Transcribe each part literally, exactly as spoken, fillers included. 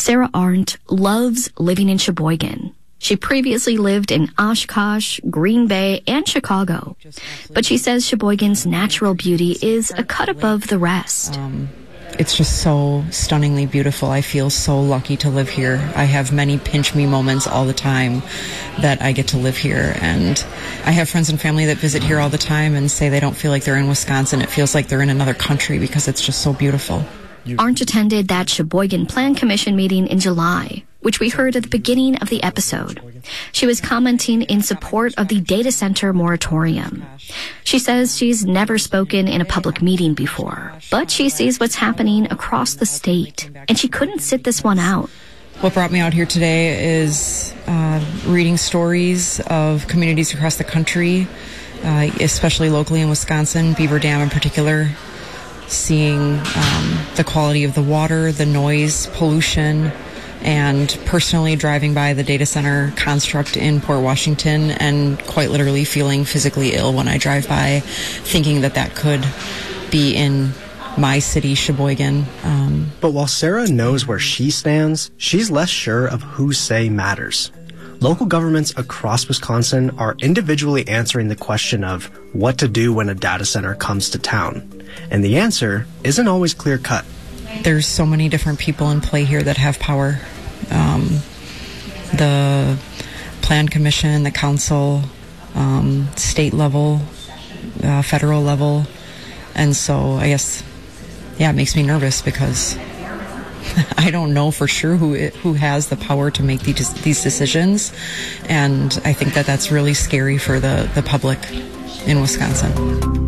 Sarah Arndt loves living in Sheboygan. She previously lived in Oshkosh, Green Bay, and Chicago. But she says Sheboygan's natural beauty is a cut above the rest. Um, it's just so stunningly beautiful. I feel so lucky to live here. I have many pinch me moments all the time that I get to live here. And I have friends and family that visit here all the time and say they don't feel like they're in Wisconsin. It feels like they're in another country because it's just so beautiful. Arndt attended that Sheboygan Plan Commission meeting in July, which we heard at the beginning of the episode. She was commenting in support of the data center moratorium. She says she's never spoken in a public meeting before, but she sees what's happening across the state, and she couldn't sit this one out. What brought me out here today is uh, reading stories of communities across the country, uh, especially locally in Wisconsin, Beaver Dam in particular, seeing um, the quality of the water, the noise, pollution, and personally driving by the data center construct in Port Washington and quite literally feeling physically ill when I drive by, thinking that that could be in my city, Sheboygan. Um, but while Sarah knows where she stands, she's less sure of whose say matters. Local governments across Wisconsin are individually answering the question of what to do when a data center comes to town. And the answer isn't always clear-cut. There's so many different people in play here that have power. Um, the Plan Commission, the council, um, state level, uh, federal level. And so I guess, yeah, it makes me nervous because I don't know for sure who it, who has the power to make these, these decisions. And I think that that's really scary for the, the public in Wisconsin.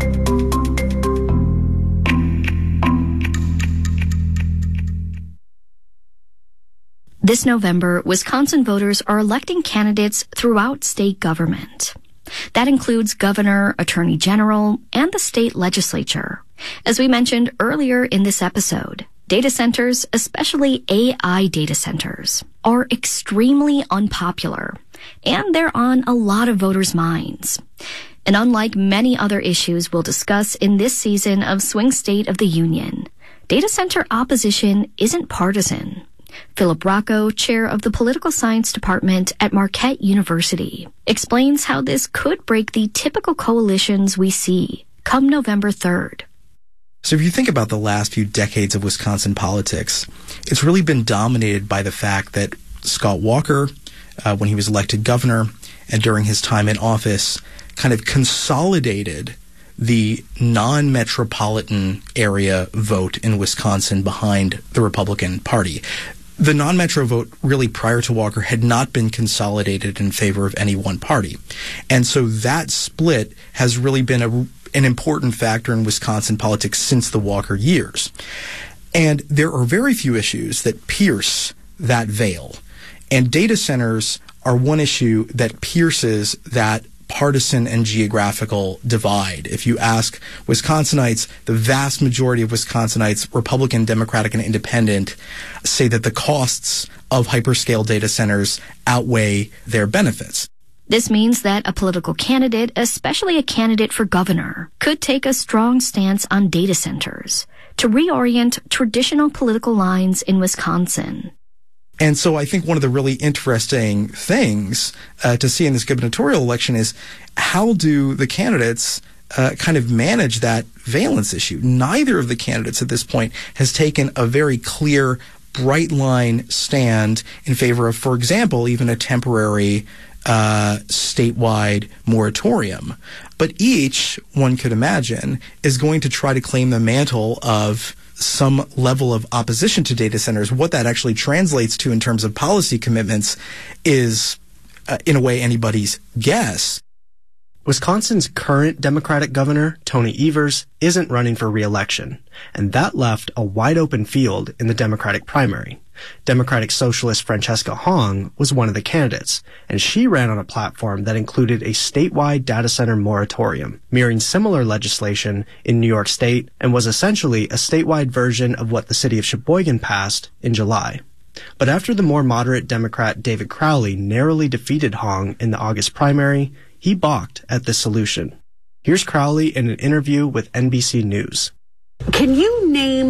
This November, Wisconsin voters are electing candidates throughout state government. That includes governor, attorney general, and the state legislature. As we mentioned earlier in this episode, data centers, especially A I data centers, are extremely unpopular, and they're on a lot of voters' minds. And unlike many other issues we'll discuss in this season of Swing State of the Union, data center opposition isn't partisan. Philip Rocco, chair of the political science department at Marquette University, explains how this could break the typical coalitions we see come November third. So if you think about the last few decades of Wisconsin politics, it's really been dominated by the fact that Scott Walker, uh, when he was elected governor and during his time in office, kind of consolidated the non-metropolitan area vote in Wisconsin behind the Republican Party. The non-metro vote really prior to Walker had not been consolidated in favor of any one party. And so that split has really been a, an important factor in Wisconsin politics since the Walker years. And there are very few issues that pierce that veil. And data centers are one issue that pierces that partisan and geographical divide. If you ask Wisconsinites, the vast majority of Wisconsinites, Republican, Democratic, and Independent, say that the costs of hyperscale data centers outweigh their benefits. This means that a political candidate, especially a candidate for governor, could take a strong stance on data centers to reorient traditional political lines in Wisconsin. And so I think one of the really interesting things uh, to see in this gubernatorial election is how do the candidates uh, kind of manage that valence issue? Neither of the candidates at this point has taken a very clear, bright line stand in favor of, for example, even a temporary uh, statewide moratorium. But each, one could imagine, is going to try to claim the mantle of some level of opposition to data centers. What that actually translates to in terms of policy commitments is, uh, in a way, anybody's guess. Wisconsin's current Democratic governor, Tony Evers, isn't running for re-election, and that left a wide-open field in the Democratic primary. Democratic Socialist Francesca Hong was one of the candidates, and she ran on a platform that included a statewide data center moratorium, mirroring similar legislation in New York State, and was essentially a statewide version of what the city of Sheboygan passed in July. But after the more moderate Democrat David Crowley narrowly defeated Hong in the August primary, he balked at this solution. Here's Crowley in an interview with N B C News. Can you name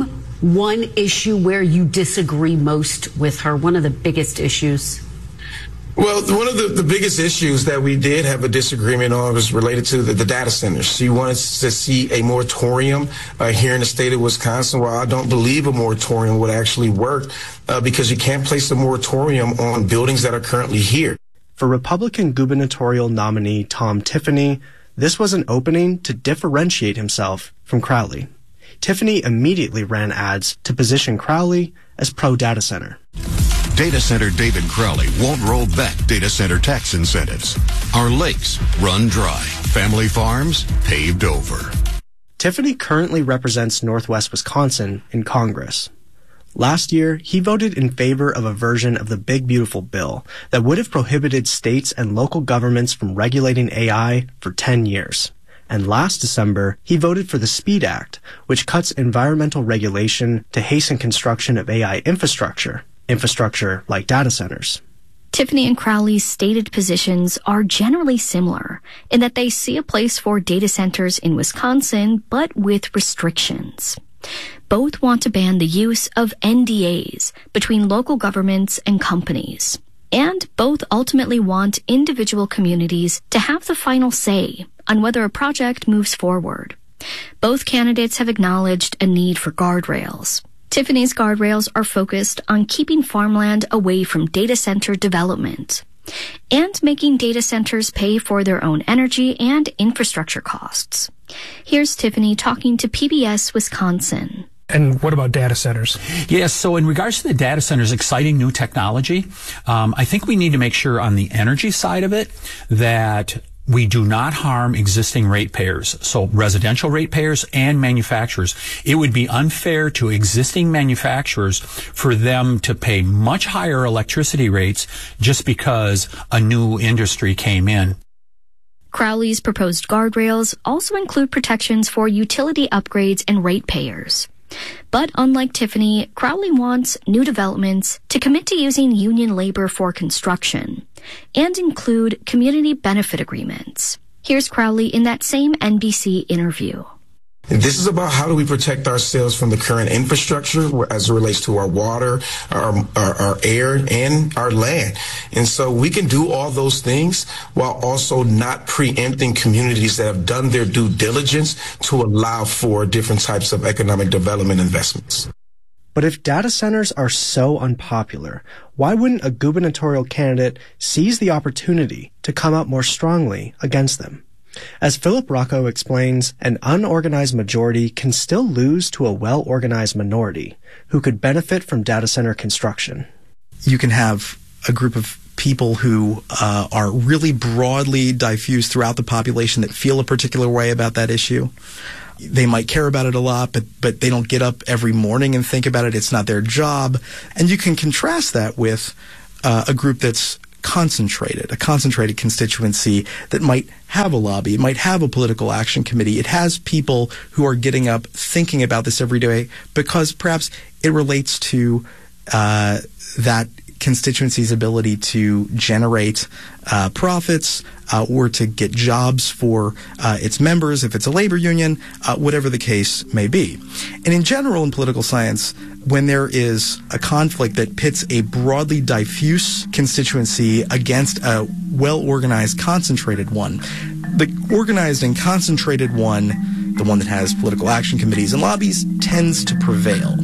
one issue where you disagree most with her, one of the biggest issues? Well, one of the, the biggest issues that we did have a disagreement on was related to the, the data centers. She wanted to see a moratorium uh, here in the state of Wisconsin. While I don't believe a moratorium would actually work uh, because you can't place a moratorium on buildings that are currently here. For Republican gubernatorial nominee Tom Tiffany, this was an opening to differentiate himself from Crowley. Tiffany immediately ran ads to position Crowley as pro-data center. Data center David Crowley won't roll back data center tax incentives. Our lakes run dry. Family farms paved over. Tiffany currently represents Northwest Wisconsin in Congress. Last year, he voted in favor of a version of the Big Beautiful Bill that would have prohibited states and local governments from regulating A I for ten years. And last December, he voted for the SPEED Act, which cuts environmental regulation to hasten construction of A I infrastructure. Infrastructure like data centers. Tiffany and Crowley's stated positions are generally similar in that they see a place for data centers in Wisconsin, but with restrictions. Both want to ban the use of N D As between local governments and companies. And both ultimately want individual communities to have the final say on whether a project moves forward. Both candidates have acknowledged a need for guardrails. Tiffany's guardrails are focused on keeping farmland away from data center development and making data centers pay for their own energy and infrastructure costs. Here's Tiffany talking to P B S Wisconsin. And what about data centers? Yes, so in regards to the data centers, exciting new technology, um, I think we need to make sure on the energy side of it that we do not harm existing ratepayers, so residential ratepayers and manufacturers. It would be unfair to existing manufacturers for them to pay much higher electricity rates just because a new industry came in. Crowley's proposed guardrails also include protections for utility upgrades and ratepayers. But unlike Tiffany, Crowley wants new developments to commit to using union labor for construction and include community benefit agreements. Here's Crowley in that same N B C interview. This is about how do we protect ourselves from the current infrastructure as it relates to our water, our, our, our air, and our land. And so we can do all those things while also not preempting communities that have done their due diligence to allow for different types of economic development investments. But if data centers are so unpopular, why wouldn't a gubernatorial candidate seize the opportunity to come out more strongly against them? As Philip Rocco explains, an unorganized majority can still lose to a well-organized minority who could benefit from data center construction. You can have a group of people who uh, are really broadly diffused throughout the population that feel a particular way about that issue. They might care about it a lot, but but they don't get up every morning and think about it. It's not their job. And you can contrast that with uh, a group that's concentrated, a concentrated constituency that might have a lobby, it might have a political action committee. It has people who are getting up thinking about this every day because perhaps it relates to uh, that constituency's ability to generate uh, profits uh, or to get jobs for uh, its members, if it's a labor union, uh, whatever the case may be. And in general, in political science, when there is a conflict that pits a broadly diffuse constituency against a well-organized, concentrated one, the organized and concentrated one, the one that has political action committees and lobbies, tends to prevail.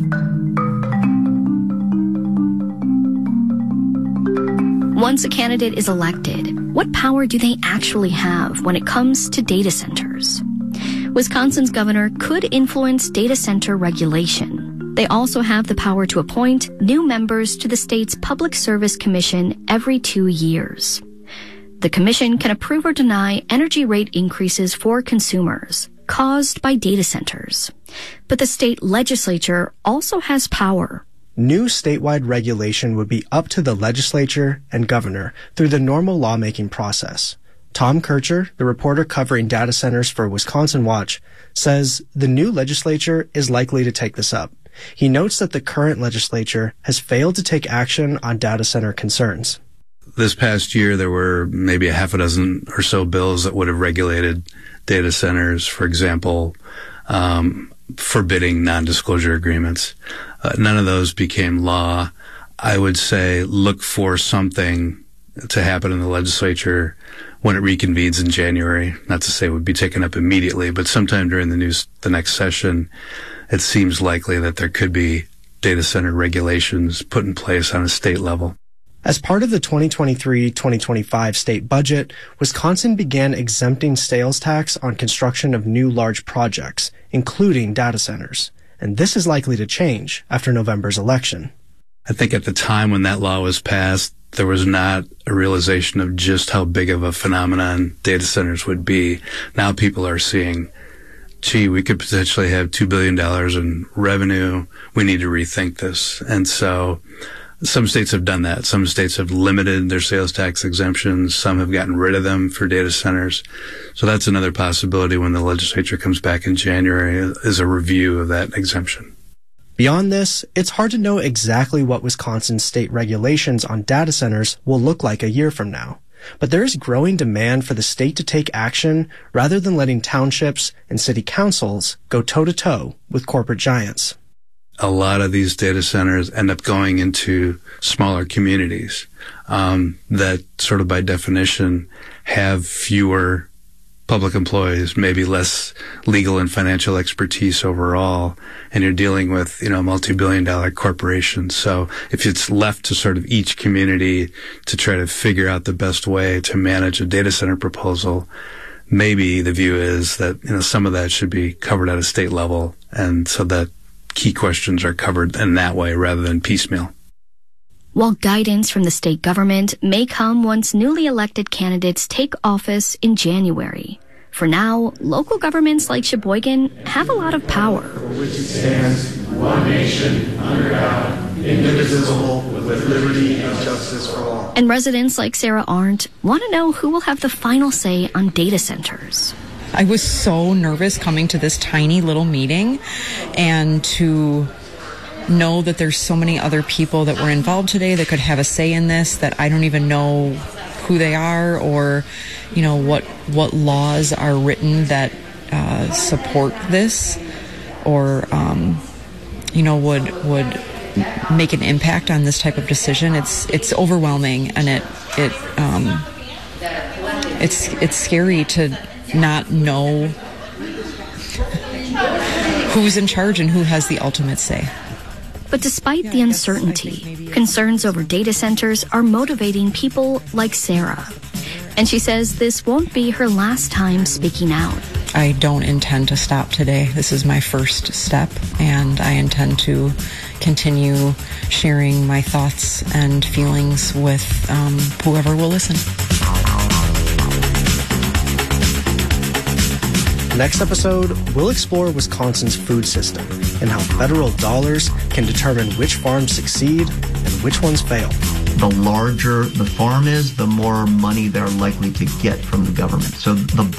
Once a candidate is elected, what power do they actually have when it comes to data centers? Wisconsin's governor could influence data center regulation. They also have the power to appoint new members to the state's Public Service Commission every two years. The commission can approve or deny energy rate increases for consumers caused by data centers. But the state legislature also has power. New statewide regulation would be up to the legislature and governor through the normal lawmaking process. Tom Kircher, the reporter covering data centers for Wisconsin Watch, says the new legislature is likely to take this up. He notes that the current legislature has failed to take action on data center concerns. This past year, there were maybe a half a dozen or so bills that would have regulated data centers. For example, um, forbidding non-disclosure agreements. Uh, none of those became law. I would say look for something to happen in the legislature when it reconvenes in January. Not to say it would be taken up immediately, but sometime during the news, the next session, it seems likely that there could be data center regulations put in place on a state level. As part of the twenty twenty-three twenty twenty-five state budget, Wisconsin began exempting sales tax on construction of new large projects, including data centers. And this is likely to change after November's election. I think at the time when that law was passed, there was not a realization of just how big of a phenomenon data centers would be. Now people are seeing, gee, we could potentially have two billion dollars in revenue. We need to rethink this. And so some states have done that. Some states have limited their sales tax exemptions. Some have gotten rid of them for data centers. So that's another possibility when the legislature comes back in January, is a review of that exemption. Beyond this, it's hard to know exactly what Wisconsin's state regulations on data centers will look like a year from now. But there is growing demand for the state to take action rather than letting townships and city councils go toe-to-toe with corporate giants. A lot of these data centers end up going into smaller communities um, that sort of by definition have fewer public employees, maybe less legal and financial expertise overall, and you're dealing with, you know, multi-billion dollar corporations. So if it's left to sort of each community to try to figure out the best way to manage a data center proposal, maybe the view is that, you know, some of that should be covered at a state level, and so that key questions are covered in that way rather than piecemeal. While guidance from the state government may come once newly elected candidates take office in January, for now, local governments like Sheboygan have a lot of power. For which it stands, one nation, under God, indivisible, with liberty and justice for all. And residents like Sarah Arndt want to know who will have the final say on data centers. I was so nervous coming to this tiny little meeting, and to know that there's so many other people that were involved today that could have a say in this, that I don't even know who they are, or, you know, what what laws are written that uh, support this, or um, you know, would would make an impact on this type of decision. It's it's overwhelming, and it it um, it's it's scary to not know who's in charge and who has the ultimate say. But despite the uncertainty, concerns over data centers are motivating people like Sarah. And she says this won't be her last time speaking out. I don't intend to stop today. This is my first step, and I intend to continue sharing my thoughts and feelings with um, whoever will listen. Next episode, we'll explore Wisconsin's food system and how federal dollars can determine which farms succeed and which ones fail. The larger the farm is, the more money they're likely to get from the government. So the